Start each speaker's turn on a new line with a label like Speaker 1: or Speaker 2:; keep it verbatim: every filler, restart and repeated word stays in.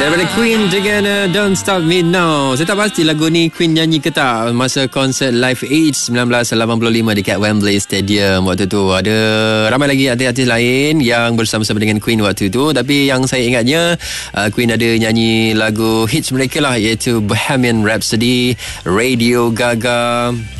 Speaker 1: Daripada Queen dengan uh, Don't Stop Me Now. Saya tak pasti lagu ni Queen nyanyi ke tak masa konsert Live Aid sembilan belas lapan puluh lima dekat Wembley Stadium waktu tu. Ada ramai lagi artis-artis lain yang bersama-sama dengan Queen waktu tu. Tapi yang saya ingatnya uh, Queen ada nyanyi lagu hits mereka lah, iaitu Bohemian Rhapsody, Radio Gaga,